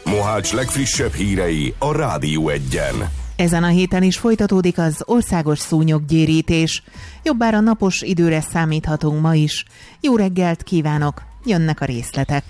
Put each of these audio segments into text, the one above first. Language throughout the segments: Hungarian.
Mohács legfrissebb hírei a Rádió Egyen. Ezen a héten is folytatódik az országos szúnyoggyérítés. Jobbára napos időre számíthatunk ma is. Jó reggelt kívánok! Jönnek a részletek.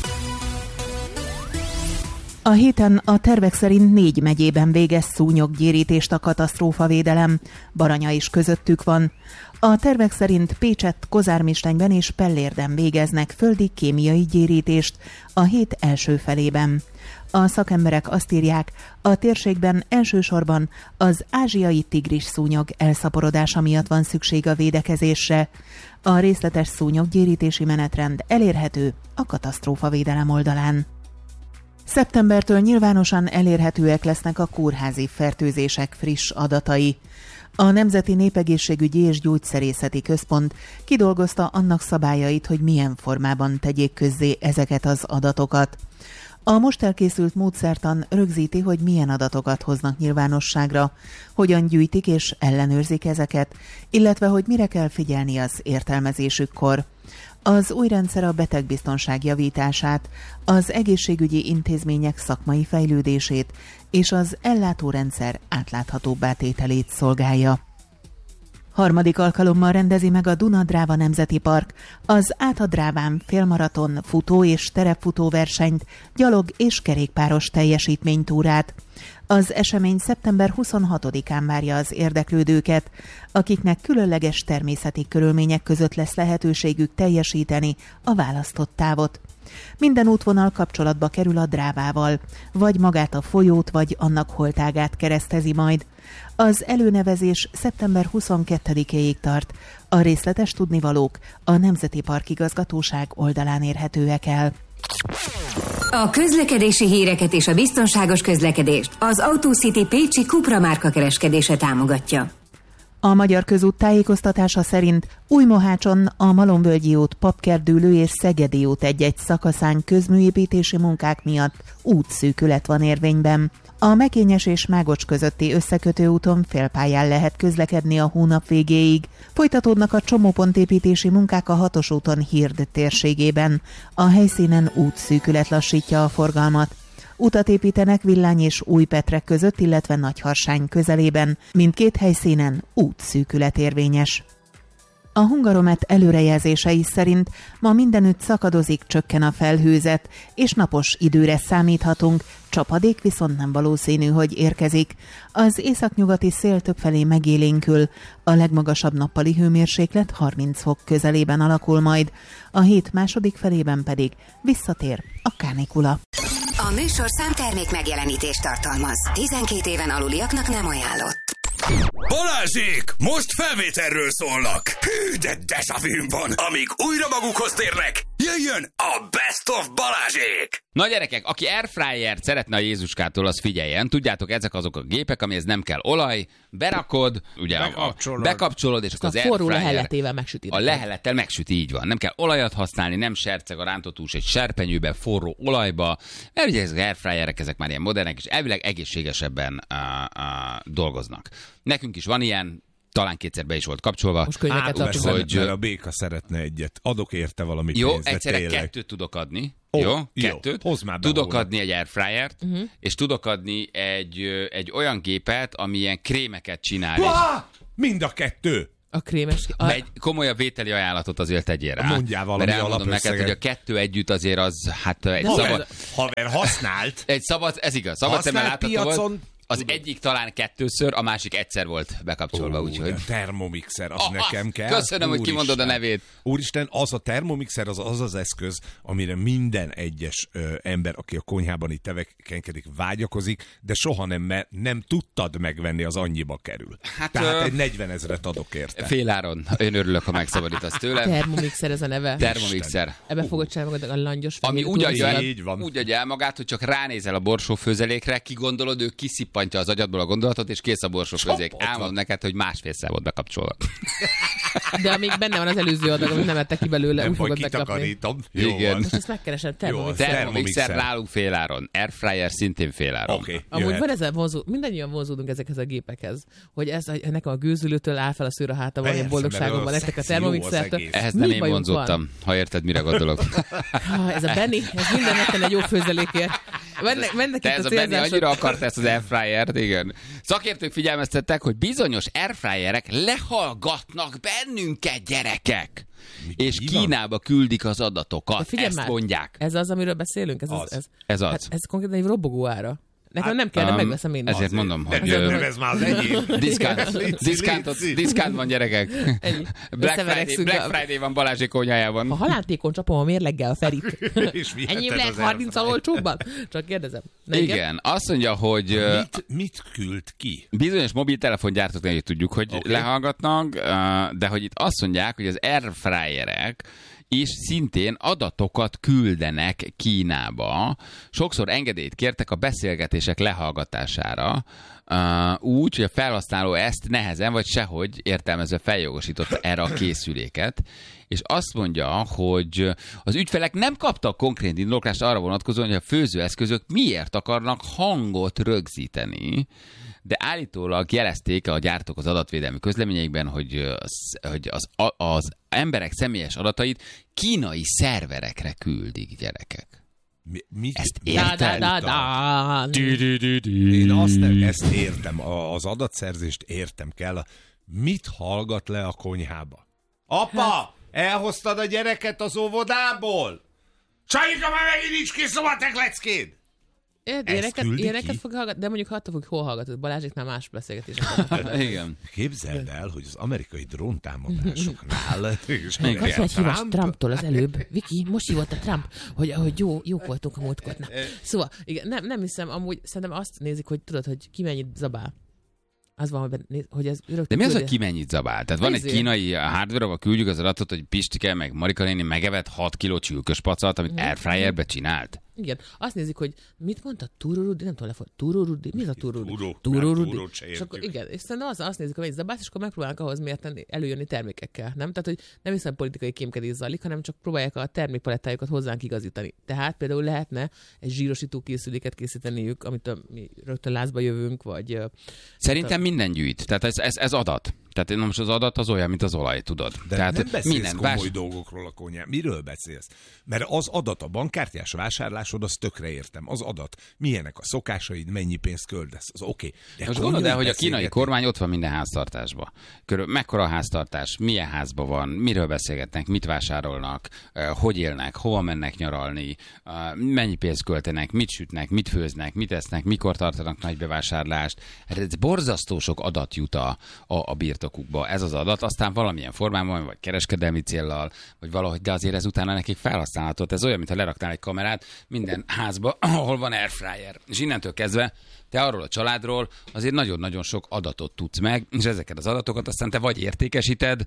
A héten a tervek szerint 4 megyében végez szúnyoggyérítést a katasztrófavédelem. Baranya is közöttük van. A tervek szerint Pécsett, Kozármistenyben és Pellérden végeznek földi kémiai gyérítést a hét első felében. A szakemberek azt írják, a térségben elsősorban az ázsiai tigris szúnyog elszaporodása miatt van szükség a védekezésre. A részletes szúnyoggyérítési menetrend elérhető a katasztrófavédelem oldalán. Szeptembertől nyilvánosan elérhetőek lesznek a kórházi fertőzések friss adatai. A Nemzeti Népegészségügyi és Gyógyszerészeti Központ kidolgozta annak szabályait, hogy milyen formában tegyék közzé ezeket az adatokat. A most elkészült módszertan rögzíti, hogy milyen adatokat hoznak nyilvánosságra, hogyan gyűjtik és ellenőrzik ezeket, illetve hogy mire kell figyelni az értelmezésükkor. Az új rendszer a betegbiztonság javítását, az egészségügyi intézmények szakmai fejlődését és az ellátórendszer átláthatóbbá tételét szolgálja. Harmadik alkalommal rendezi meg a Duna-Dráva Nemzeti Park az Átha-Dráván félmaraton, futó és terepfutó versenyt, gyalog és kerékpáros teljesítménytúrát. Az esemény szeptember 26-án várja az érdeklődőket, akiknek különleges természeti körülmények között lesz lehetőségük teljesíteni a választott távot. Minden útvonal kapcsolatba kerül a Drávával, vagy magát a folyót, vagy annak holtágát keresztezi majd. Az előnevezés szeptember 22-éig tart. A részletes tudnivalók a Nemzeti Park Igazgatóság oldalán érhetőek el. A közlekedési híreket és a biztonságos közlekedést az AutoCity pécsi Cupra márka kereskedése támogatja. A Magyar Közút tájékoztatása szerint Újmohácson a Malomvölgyi út, Papkerdülő és Szegedi út egy-egy szakaszán közműépítési munkák miatt útszűkület van érvényben. A Mekényes és Mágocs közötti összekötő úton félpályán lehet közlekedni a hónap végéig. Folytatódnak a csomópontépítési munkák a 6-os úton Hird térségében. A helyszínen útszűkület lassítja a forgalmat. Utat építenek Villány és Újpetrek között, illetve Nagyharsány közelében. Mindkét helyszínen útszűkület érvényes. A Hungaromet előrejelzései szerint ma mindenütt szakadozik, csökken a felhőzet, és napos időre számíthatunk, csapadék viszont nem valószínű, hogy érkezik. Az északnyugati szél többfelé megélénkül, a legmagasabb nappali hőmérséklet 30 fok közelében alakul majd, a hét második felében pedig visszatér a kánikula. A műsorszám termék megjelenítést tartalmaz. 12 éven aluliaknak nem ajánlott. Balázsék! Most felvételről szólnak! Hű, de déjà-vüm van! Amíg újra magukhoz térnek, jöjjön a Best of Balázsék! Na gyerekek, aki airfryert szeretne a Jézuskától, az figyeljen. Tudjátok, ezek azok a gépek, amihez nem kell olaj, berakod, ugye bekapcsolod és akkor az airfryer forró leheletével megsüti. A lehelettel megsüti, így van. Nem kell olajat használni, nem serceg a rántott hús egy serpenyőbe, forró olajba, mert ugye ezek az airfryerek, ezek már ilyen modernek, és elvileg egészségesebben dolgoznak. Nekünk is van ilyen, talán kétszer be is volt kapcsolva. Most könyveket adtunk. Hogy a béka szeretne egyet. Adok érte valami pénzt. Jó, egyszerre tényleg 2 tudok adni. Jó, 2. Tudok adni egy airfryert, és tudok adni egy olyan gépet, ami ilyen krémeket csinál. Mind a 2! A krémes... Egy komolyabb vételi ajánlatot azért tegyél rá. Mondjál valami mert elmondom neked, hogy a 2 együtt azért az, hát egy haver használt. Egy szabad, ez igaz, szabad szemmel látható volt. Az Tudod. egyik talán 2-ször, a másik egyszer volt bekapcsolva, úgyhogy... A termomixer, az nekem kell. Köszönöm, hogy kimondod a nevét. Úristen, az a termomixer az eszköz, amire minden egyes ember, aki a konyhában itt tevékenykedik, vágyakozik, de soha nem tudtad megvenni, az annyiba kerül. Tehát egy 40 000 adok érte. Féláron. Én örülök, ha megszabadítasz tőlem. Termomixer ez a neve. Termomixer. Ebbe fogod csinálni magad a langyos ami úgy adja el magát, hogy csak ránézel a borsófőzelékre, kigondolod, ő kiszippantja az agyadból a gondolatot, és kész a borsófőzék. Elmondom neked, hogy másfélszer volt bekapcsolva. De amíg benne van az előző adag, amit nem ettek ki belőle, nem úgy fogod bekapni. Igen. Most ezt megkeresem, Termomixer nálunk féláron. Airfryer szintén féláron. Okay, amúgy van ezzel mindannyian vonzódunk ezekhez a gépekhez, hogy ez nekem a gőzülőtől áll fel a szőr a háta, valamilyen boldogságomban nektek a Thermomixertől. Ehhez nem én vonzottam, ha érted, mire gondolok. Ez a Benny, ez minden nekem egy jó főzelékért. Mennek ez a Benni annyira akart ezt az airfryert, igen. Szakértők figyelmeztettek, hogy bizonyos airfryerek lehallgatnak bennünket, gyerekek. És Kínába küldik az adatokat. Ezt már, mondják. Ez az, amiről beszélünk? Ez az. Hát ez konkrétan egy robogó ára. Nekem nem kell, de megveszem én. Ezért mondom, hogy... Nem, ez már az enyém. Diszkánt van, gyerekek. Black Friday van Balázsék konyhájában. Ha halántékon csapom a mérleggel a Ferit. Enyém lehet 30-al olcsóbban? Csak kérdezem. Igen, azt mondja, hogy... Mit küld ki? Bizonyos mobiltelefongyártóknál tudjuk, hogy lehallgatnak, de hogy itt azt mondják, hogy az airfryerek és szintén adatokat küldenek Kínába. Sokszor engedélyt kértek a beszélgetések lehallgatására, úgy, hogy a felhasználó ezt nehezen vagy sehogy értelmezve feljogosította erre a készüléket, és azt mondja, hogy az ügyfelek nem kaptak konkrét indoklást arra vonatkozóan, hogy a főzőeszközök miért akarnak hangot rögzíteni, de állítólag jelezték a gyártók az adatvédelmi közleményeikben, hogy az emberek személyes adatait kínai szerverekre küldik, gyerekek. Ezt érted? Én ezt értem, az adatszerzést értem kell. Mit hallgat le a konyhába? Apa, elhoztad a gyereket az óvodából? Sajika, már megint nincs kész a tekleckéd! Ilyeneket fog hallgatni, de mondjuk attól fog, hol hallgatod. Balázséknál más beszélgetések. Igen. Képzeld el, hogy az amerikai dróntámadásoknál... Kapsz egy hívást Trumptól az előbb. Viki, most hívott a Trump, hogy jók voltunk a múltkor. Szóval, igen, nem hiszem, amúgy szerintem azt nézik, hogy tudod, hogy ki mennyit zabál. Az van, hogy ez rögtön... De mi az, hogy ki mennyit zabál? Tehát van egy kínai hardware, ahol küldjük az adatot, hogy Pistike meg Marika néni megevett 6 kiló csülköspacat, amit airfryerbe csinált. Igen. Azt nézik, hogy mit mondta? Tururudi? Nem tudom, Tururudi? Mi az a Tururudi? És akkor igen, és szerintem azt nézik, hogy mennyit zabálsz, és akkor megpróbálnak ahhoz mérten előjönni termékekkel, nem? Tehát, hogy nem hiszem politikai kémkedés zajlik, hanem csak próbálják a termékpalettájukat hozzánk igazítani. Tehát például lehetne egy zsírosító készüléket készíteniük, amit mi rögtön lázba jövünk, vagy... Szerintem minden gyűjt. Tehát ez adat. Tehát most az adat az olyan, mint az olaj, tudod. De tehát nem beszélsz komoly dolgokról a konyhán. Miről beszélsz? Mert az adat, a bankkártyás vásárlásod, az tökre értem. Az adat. Milyenek a szokásaid, mennyi pénzt költesz, az oké. De most gondolod el, hogy a kínai kormány ott van minden háztartásban. Mekkora a háztartás, milyen házban van, miről beszélgetnek, mit vásárolnak, hogy élnek, hova mennek nyaralni, mennyi pénzt költenek, mit sütnek, mit főznek, mit esznek, mikor tartanak nagy bevásárlást. Ez borzasztó sok adat jut a birtokukba. Ez az adat, aztán valamilyen formában, vagy kereskedelmi céllal, vagy valahogy, de azért ez utána nekik felhasználható. Ez olyan, mintha leraktál egy kamerát minden házba, ahol van airfryer. És innentől kezdve te arról a családról azért nagyon-nagyon sok adatot tudsz meg, és ezeket az adatokat aztán te vagy értékesíted,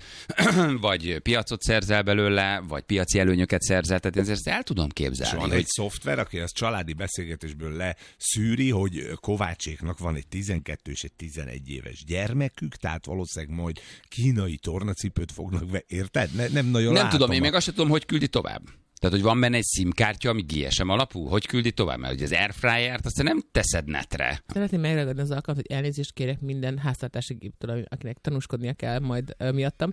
vagy piacot szerzel belőle, vagy piaci előnyöket szerzel, tehát ezért el tudom képzelni. És van egy szoftver, aki ezt családi beszélgetésből leszűri, hogy Kovácséknak van egy 12 és egy 11 éves gyermekük, tehát valószínűleg majd kínai tornacipőt fognak érted? Nem nagyon Nem tudom, én meg azt sem tudom, hogy küldi tovább. Tehát, hogy van benne egy SIM-kártya, ami GSM alapú? Hogy küldi tovább? Mert ugye az airfryert aztán nem teszed netre. Szeretném megragadni az alkalmat, hogy elnézést kérek minden háztartási géptől, akinek tanúskodnia kell majd miattam.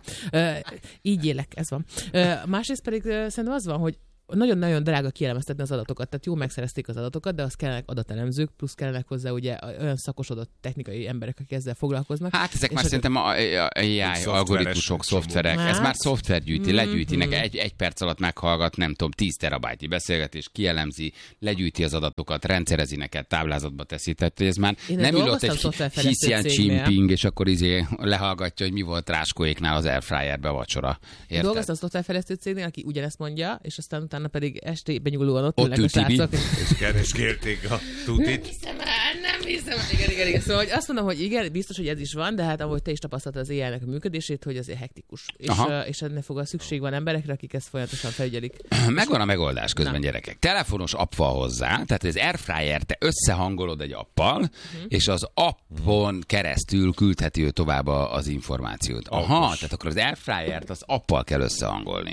Így élek, ez van. Másrészt pedig szerintem az van, hogy nagyon-nagyon drága kielemeztetni az adatokat, tehát jó megszerezték az adatokat, de az kellenek adatelemzők, plusz kellenek hozzá ugye olyan szakosodott technikai emberek, akik ezzel foglalkoznak. Hát ezek már szerintem AI algoritmusok, szoftverek. Ez már szoftver gyűjti, legyűjti, egy perc alatt meghallgat, nem tudom, 10 terabájtnyi beszélgetés, kielemzi, legyűjti az adatokat, rendszerezi neked, táblázatba teszi. Tehát ez már nem ülött egy Xi Jinping, és akkor lehallgatja, hogy mi volt Ráskóéknál az airfryerbe vacsora. Dolgoztam a szoftverfejlesztő cégnél, aki ugyanezt mondja, és aztán utána pedig estében nyúlóan ott ülnek a srácok. És kérték a tutit. Nem hiszem. Igen. Szóval hogy azt mondom, hogy igen, biztos, hogy ez is van, de hát ahogy te is tapasztaltad az AI-nek a működését, hogy azért hektikus. És ennek fog szükség van emberekre, akik ezt folyamatosan felügyelik. Megvan a megoldás közben, gyerekek. Telefonos app van hozzá, tehát az airfryer te összehangolod egy appal, és az appon keresztül küldheti ő tovább az információt. Tehát akkor az airfryert az appal kell összehangolni.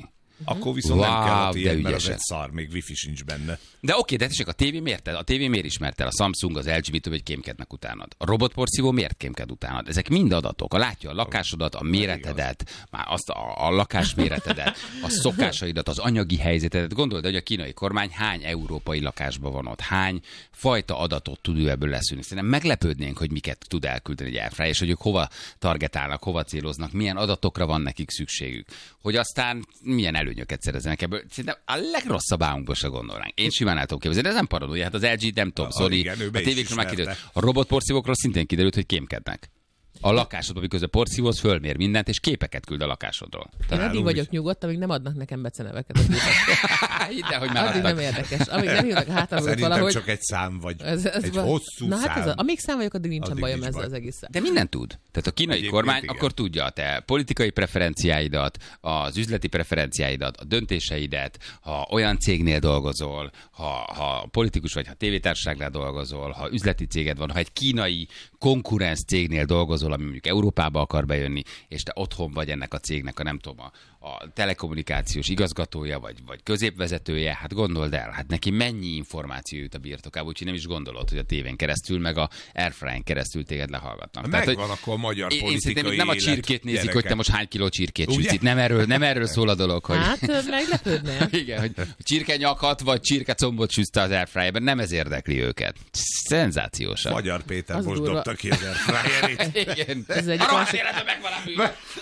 Akkor viszont nem kell a tiéd, mert az ügyesek. egy szar, még wifi sincs benne. De oké, de tessék, a tévé miért ismert el? A Samsung, az LG, mit hogy kémkednek utánad? A robotporszívó miért kémked utánad? Ezek mind adatok. Látja a lakásodat, a méretedet, már azt a lakásméretedet, a szokásaidat, az anyagi helyzetedet. Gondold, hogy a kínai kormány hány európai lakásban van ott, hány fajta adatot tud ő ebből leszűrni. Szerintem meglepődnénk, hogy miket tud elküldeni egy airfryer, és hogy ők hova targetálnak, hova céloznak, milyen adatokra van nekik szükségük. Hogy aztán milyen előnyöket szereznek ebből. Szerintem a legrosszabb álmunkba se gondolnánk. Én simán el tudom képzelni, de ez nem paranója. Hát az LG, nem tudom, Sony, a tévékről már kiderült. A robotporszívókról szintén kiderült, hogy kémkednek. A lakásodban, miközben porszívóz, fölmér mindent, és képeket küld a lakásodról. Én addig vagyok nyugodt, amíg nem adnak nekem beceneveket. Hidd el, hogy már addig nem érdekes. Amíg nem hívnak a hátamról Szerintem valahogy... csak egy szám vagy. Egy van. hosszú Na hát szám. amíg szám vagyok, addig nincsen Addig bajom nincs ezzel baj. az egésszel. De mindent tud. Tehát a kínai Egyébként kormány igen. akkor tudja a te politikai preferenciáidat, az üzleti preferenciáidat, a döntéseidet, ha olyan cégnél dolgozol, ha politikus vagy, ha tévétársaságnál dolgozol, ha üzleti céged van, ha egy kínai konkurens cégnél dolgozol, ami mondjuk Európába akar bejönni, és te otthon vagy ennek a cégnek a nem tudom, a telekommunikációs igazgatója, vagy középvezetője, hát gondold el, hát neki mennyi információ jut a birtokába, úgyhogy nem is gondolod, hogy a tévén keresztül, meg a airfryen keresztül téged lehallgatnak. Megvan akkor a magyar politikai én szerintem nem a csirkét nézik, gyerekek. hogy te most hány kiló csirkét sütsz. Itt nem erről szól a dolog, hogy... Hát meglepődnél. Igen, hogy csirkenyakat vagy csirkecombot sütsz az airfryerben, nem ez érdekli őket. Szenzációsak. Magyar Péter Az most durva. dobta ki az airfryerét. Igen. Ez egy A rohadt másik- életben megvan a bűn.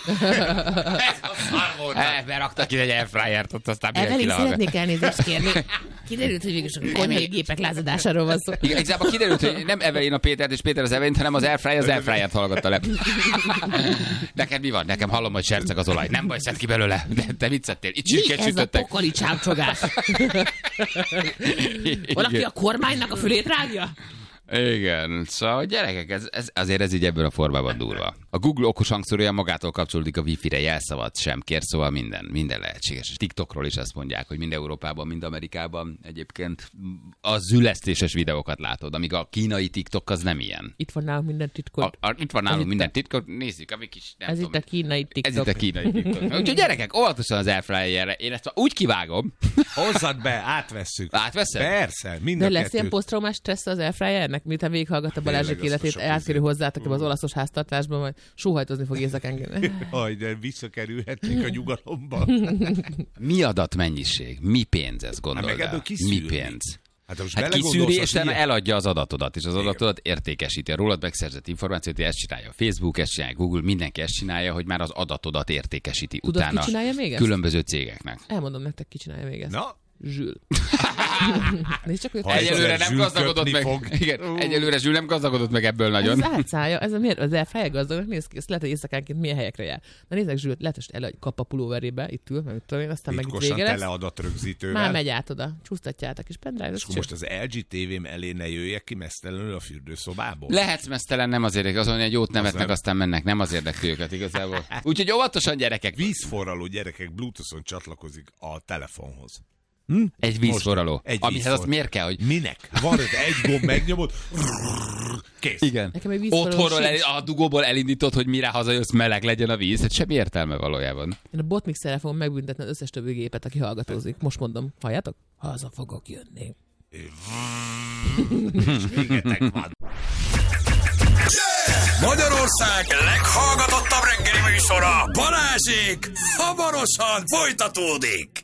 Ez a szar volt. Beraktak ki egy airfryert, ott aztán mindenki Evelyn, lehallgat. szeretnék elnézést kérni. Kiderült, hogy végül a konyhai gépek lázadásáról van szó. Igen, igazából kiderült, hogy nem Evelyn a Pétert, és Péter az Evelyn, hanem az airfryert hallgatta le. Neked mi van? Nekem hallom, hogy serceg az olaj. Nem baj, szedd ki belőle. De te mit szedtél? Itt Mi csirkét ez a sütöttek. pokoli csámcsogás? Valaki a kormánynak a fülét rágja? Igen, szóval gyerekek, ez így ebből a formában durva. A Google okos hangszórója magától kapcsolódik a Wi-Fi-re, jelszavat sem kér, szóval minden lehetséges. És TikTokról is azt mondják, hogy mind Európában, mind Amerikában egyébként a zülesztéses videókat látod, amíg a kínai TikTok az nem ilyen. Itt van nálunk minden titkot. Itt van nálunk minden titkot, nézzük, amik is nem Ez tudom. itt a kínai Ez TikTok. itt a kínai TikTok. Úgyhogy gyerekek, óvatosan az airfryerre. Én ezt úgy kivágom. Hozzad be, átvesszük. Átveszed? Persze, mind De a lesz kettő. ilyen posztraumás stressz az airfryernek, miután végighallgatta Balázsék Tényleg, azt a életét, sok átkerül hozzátok ebbe az olaszos háztartásba, majd sóhajtozni fog éjszakánként. Aj, de visszakerülhetnék a nyugalomba. Mi adatmennyiség? Mi pénz ez, Hát gondold meg ebből el? kiszűrni. Mi pénz? Hát, most Hát belegondolsz, kiszűri, és az utána ilyen- eladja az adatodat, és az adatodat értékesíti. A rólad megszerzett információt, ezt csinálja a Facebook, ezt csinálja a Google, mindenki ezt csinálja, hogy már az adatodat értékesíti Tudod, utána ki csinálja még ezt? különböző cégeknek. Elmondom nektek, ki csinálja még ezt. Na, Zsül. Nézd csak, hogy Ha Egyelőre egyszer nem Zsül gazdagodott köpni meg. fog. Igen, egyelőre Zsül nem gazdagodott meg ebből nagyon. ez átszállja, ez a miért? Az airfryer gazdagnak néz ki, ezt lehet, hogy éjszakánként milyen helyekre jár. Na nézzek, Zsült, lehet, hogy el egy kap a pulóverébe, itt ül, meg mit tudom én, aztán meg itt titkosan vége lesz. tele adatrögzítővel. Már megy át oda, csúsztatjátok, és pendrive, És akkor most az LG tévém elé ne jöjjek ki mesztelenül a fürdőszobából? Lehetsz mesztelen, nem azért, azon egy jót nevetnek, nem. aztán mennek, nem az érdekli őket igazából. Úgyhogy óvatosan, gyerekek. Vízforraló gyerekek Bluetooth-on csatlakozik a telefonhoz. Egy vízforraló. Egy Amihez vízforraló. azt miért kell, hogy Minek? Van ott egy gomb, megnyomod, kész. igen. Nekem egy vízforraló Otthonról sincs. a dugóból elindítod, hogy mire hazajössz, meleg legyen a víz. Hát semmi értelme valójában. Én a botmixerrel fogom megbüntetni az összes többi gépet, aki hallgatózik. Most mondom, halljátok? Haza fogok jönni. Égetek van. Magyarország leghallgatottabb reggeli műsora, Balázsék, hamarosan folytatódik.